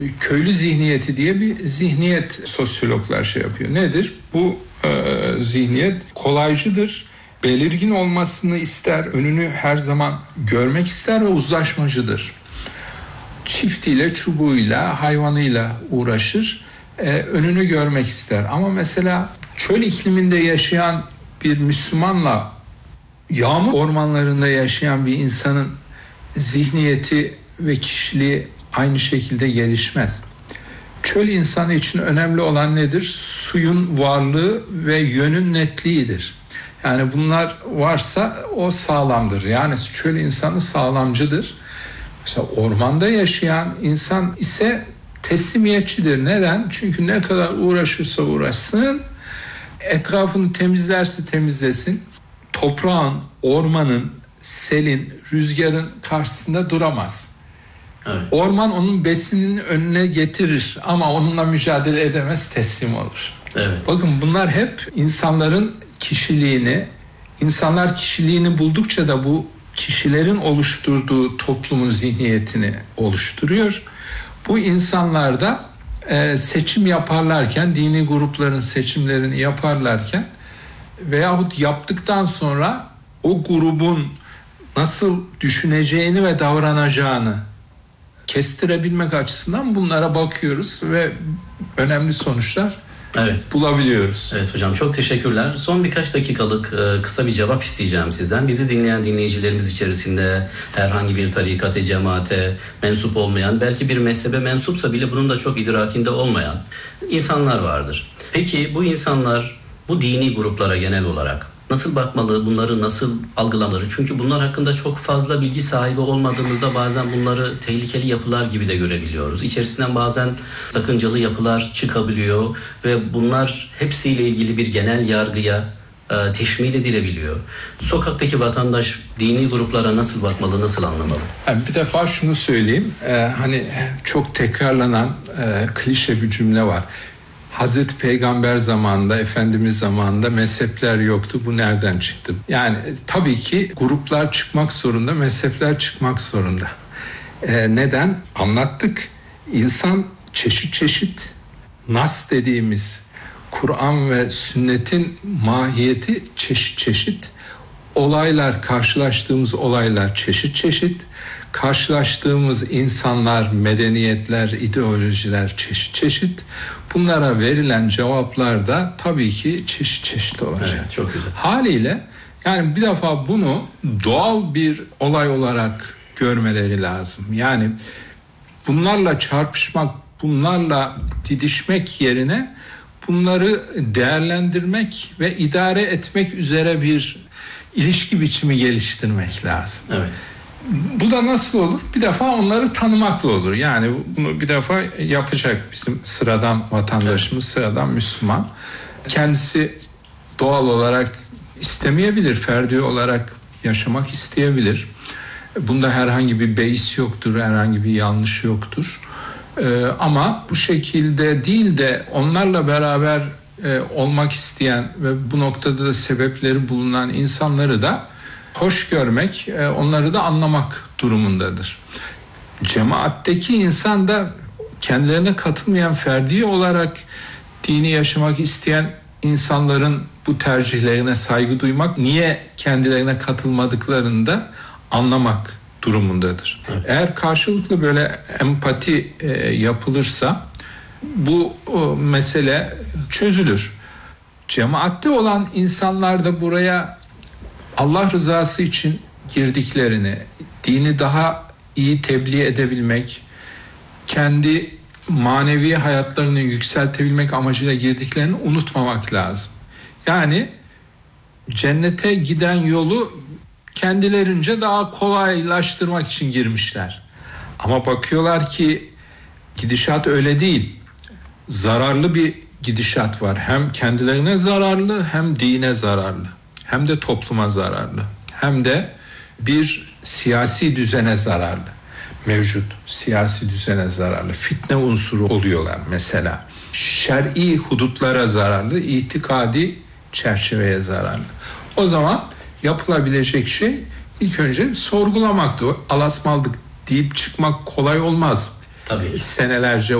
Köylü zihniyeti diye bir zihniyet sosyologlar şey yapıyor. Nedir? Bu zihniyet kolaycıdır, belirgin olmasını ister, önünü her zaman görmek ister ve uzlaşmacıdır. Çiftiyle, çubuğuyla, hayvanıyla uğraşır, önünü görmek ister. Ama mesela çöl ikliminde yaşayan bir Müslümanla yağmur ormanlarında yaşayan bir insanın zihniyeti ve kişiliği aynı şekilde gelişmez. Çöl insanı için önemli olan nedir? Suyun varlığı ve yönün netliğidir. Yani bunlar varsa o sağlamdır. Yani çöl insanı sağlamcıdır. Mesela ormanda yaşayan insan ise teslimiyetçidir. Neden? Çünkü ne kadar uğraşırsa uğraşsın, etrafını temizlerse temizlesin, toprağın, ormanın, selin, rüzgarın karşısında duramaz. Evet. Orman onun besininin önüne getirir ama onunla mücadele edemez, teslim olur. Evet. Bakın bunlar hep insanların kişiliğini, insanlar kişiliğini buldukça da bu kişilerin oluşturduğu toplumun zihniyetini oluşturuyor. Bu insanlar da seçim yaparlarken, dini grupların seçimlerini yaparlarken veyahut yaptıktan sonra o grubun nasıl düşüneceğini ve davranacağını kestirebilmek açısından bunlara bakıyoruz ve önemli sonuçlar bulabiliyoruz. Evet hocam, çok teşekkürler. Son birkaç dakikalık kısa bir cevap isteyeceğim sizden. Bizi dinleyen dinleyicilerimiz içerisinde herhangi bir tarikate, cemaate mensup olmayan, belki bir mezhebe mensupsa bile bunun da çok idrakinde olmayan insanlar vardır. Peki bu insanlar bu dini gruplara genel olarak nasıl bakmalı, bunları nasıl algılamalı? Çünkü bunlar hakkında çok fazla bilgi sahibi olmadığımızda bazen bunları tehlikeli yapılar gibi de görebiliyoruz. İçerisinden bazen sakıncalı yapılar çıkabiliyor ve bunlar hepsiyle ilgili bir genel yargıya teşmil edilebiliyor. Sokaktaki vatandaş dini gruplara nasıl bakmalı, nasıl anlamalı? Bir defa şunu söyleyeyim, hani çok tekrarlanan klişe bir cümle var. Hazreti Peygamber zamanında, Efendimiz zamanında mezhepler yoktu. Bu nereden çıktı? Yani tabii ki gruplar çıkmak zorunda, mezhepler çıkmak zorunda. Neden? Anlattık. İnsan çeşit çeşit, nas dediğimiz Kur'an ve sünnetin mahiyeti çeşit çeşit. Olaylar, karşılaştığımız olaylar çeşit çeşit. Karşılaştığımız insanlar, medeniyetler, ideolojiler çeşit çeşit. Bunlara verilen cevaplar da tabii ki çeşit çeşit olacak. Evet, çok güzel. Haliyle yani bir defa bunu doğal bir olay olarak görmeleri lazım. Yani bunlarla çarpışmak, bunlarla didişmek yerine bunları değerlendirmek ve idare etmek üzere bir ilişki biçimi geliştirmek lazım. Evet. Bu da nasıl olur? Bir defa onları tanımakla olur. Yani bunu bir defa yapacak bizim sıradan vatandaşımız, sıradan Müslüman. Kendisi doğal olarak istemeyebilir, ferdi olarak yaşamak isteyebilir. Bunda herhangi bir beis yoktur, herhangi bir yanlış yoktur. Ama bu şekilde değil de onlarla beraber olmak isteyen ve bu noktada da sebepleri bulunan insanları da hoş görmek, onları da anlamak durumundadır. Cemaatteki insan da kendilerine katılmayan ferdi olarak dini yaşamak isteyen insanların bu tercihlerine saygı duymak, niye kendilerine katılmadıklarını da anlamak durumundadır. Evet. Eğer karşılıklı böyle empati yapılırsa bu mesele çözülür. Cemaatte olan insanlar da buraya Allah rızası için girdiklerini, dini daha iyi tebliğ edebilmek, kendi manevi hayatlarını yükseltebilmek amacıyla girdiklerini unutmamak lazım. Yani cennete giden yolu kendilerince daha kolaylaştırmak için girmişler. Ama bakıyorlar ki gidişat öyle değil. Zararlı bir gidişat var. Hem kendilerine zararlı, hem dine zararlı. Hem de topluma zararlı. Hem de bir siyasi düzene zararlı. Mevcut siyasi düzene zararlı. Fitne unsuru oluyorlar mesela. Şer'i hudutlara zararlı, itikadi çerçeveye zararlı. O zaman yapılabilecek şey ilk önce sorgulamaktı. Alasmaldık deyip çıkmak kolay olmaz. Tabii. Senelerce